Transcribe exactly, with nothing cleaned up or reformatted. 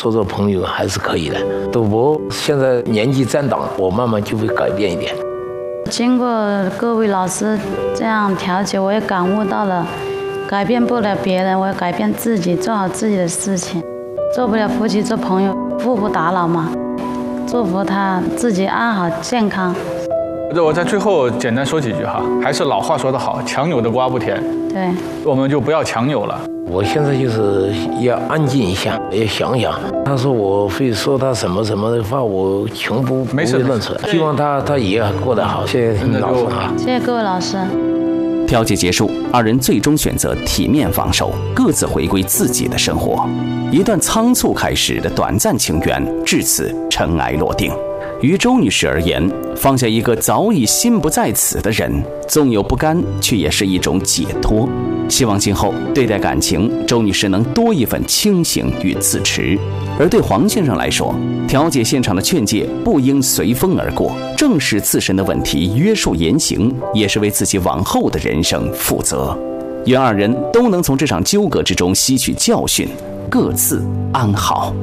做做朋友还是可以的。赌博现在年纪渐长，我慢慢就会改变一点。 经过各位老师这样调解，我也感悟到了，改变不了别人，我要改变自己，做好自己的事情。做不了夫妻做朋友，互不打扰嘛。祝福他自己安好健康。 我在最后简单说几句哈，还是老话说得好，强扭的瓜不甜。 对， 我们就不要强扭了。 我现在就是要安静一下，要想想。他说我会说他什么什么的话，我全部不会认出来。希望他他也过得好。谢谢老师啊， 谢谢各位老师。 调解结束，二人最终选择体面放手，各自回归自己的生活。一段仓促开始的短暂情缘，至此尘埃落定。于周女士而言，放下一个早已心不在此的人，纵有不甘，却也是一种解脱。希望今后对待感情，周女士能多一份清醒与自持。而对黄先生来说，调解现场的劝诫不应随风而过，正视自身的问题，约束言行，也是为自己往后的人生负责。愿二人都能从这场纠葛之中吸取教训，各自安好。